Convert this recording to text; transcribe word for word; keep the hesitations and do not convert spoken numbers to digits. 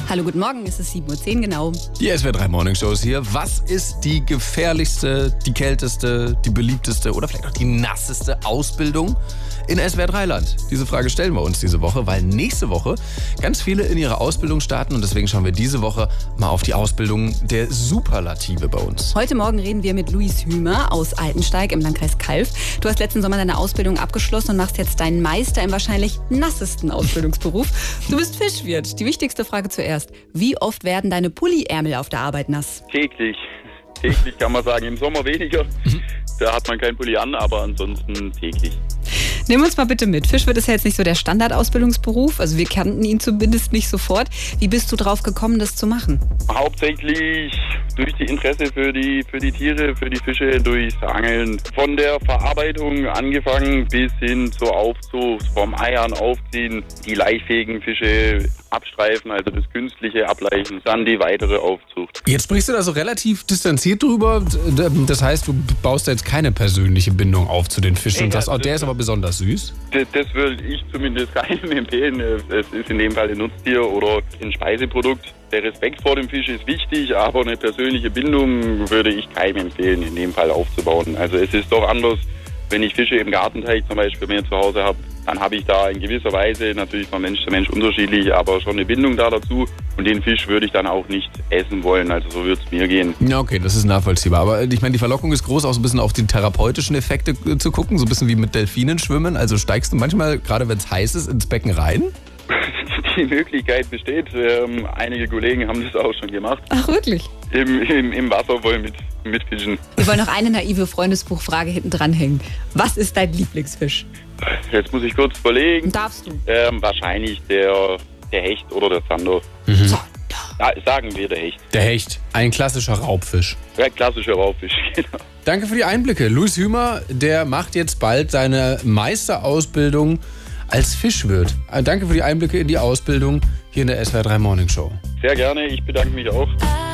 Hallo, guten Morgen, es ist sieben Uhr zehn genau. Die S W R drei Morning Show ist hier. Was ist die gefährlichste, die kälteste, die beliebteste oder vielleicht auch die nasseste Ausbildung in S W R drei Land? Diese Frage stellen wir uns diese Woche, weil nächste Woche ganz viele in ihre Ausbildung starten und deswegen schauen wir diese Woche mal auf die Ausbildung der Superlative bei uns. Heute Morgen reden wir mit Luis Hümer aus Altensteig im Landkreis Calw. Du hast letzten Sommer deine Ausbildung abgeschlossen und machst jetzt deinen Meister im wahrscheinlich nassesten Ausbildungsberuf. Du bist Fischwirt. Die wichtigste Frage zuerst. Wie oft werden deine Pulliärmel auf der Arbeit nass? Täglich. Täglich kann man sagen. Im Sommer weniger. Da hat man keinen Pulli an, aber ansonsten täglich. Nimm uns mal bitte mit. Fischwirt ist ja jetzt nicht so der Standardausbildungsberuf. Also wir kannten ihn zumindest nicht sofort. Wie bist du drauf gekommen, das zu machen? Hauptsächlich durch die Interesse für die, für die Tiere, für die Fische, durchs Angeln. Von der Verarbeitung angefangen bis hin zur Aufzucht, vom Eiern aufziehen, die laichfähigen Fische abstreifen, also das künstliche Ableichen, dann die weitere Aufzucht. Jetzt sprichst du da so relativ distanziert drüber. Das heißt, du baust da jetzt keine persönliche Bindung auf zu den Fischen und sagst, oh, der ist aber besonders süß. Das, das würde ich zumindest keinem empfehlen. Es ist in dem Fall ein Nutztier oder ein Speiseprodukt. Der Respekt vor dem Fisch ist wichtig, aber eine persönliche Bindung würde ich keinem empfehlen, in dem Fall aufzubauen. Also es ist doch anders, wenn ich Fische im Gartenteich zum Beispiel bei mir zu Hause habe, dann habe ich da in gewisser Weise, natürlich von Mensch zu Mensch unterschiedlich, aber schon eine Bindung da dazu. Und den Fisch würde ich dann auch nicht essen wollen, also so würde es mir gehen. Ja, okay, das ist nachvollziehbar. Aber ich meine, die Verlockung ist groß, auch so ein bisschen auf die therapeutischen Effekte zu gucken, so ein bisschen wie mit Delfinen schwimmen. Also steigst du manchmal, gerade wenn es heiß ist, ins Becken rein? Die Möglichkeit besteht. Ähm, einige Kollegen haben das auch schon gemacht. Ach, wirklich? Im, im, im Wasser wohl mit, mit Fischen. Wir wollen noch eine naive Freundesbuchfrage hinten dranhängen. Was ist dein Lieblingsfisch? Jetzt muss ich kurz überlegen. Darfst du? Ähm, wahrscheinlich der, der Hecht oder der Zander. Mhm. So. Ja, sagen wir der Hecht. Der Hecht, ein klassischer Raubfisch. Ja, klassischer Raubfisch, genau. Danke für die Einblicke. Luis Hümer, der macht jetzt bald seine Meisterausbildung als Fischwirt. Danke für die Einblicke in die Ausbildung hier in der S W R drei Morning Show. Sehr gerne, ich bedanke mich auch.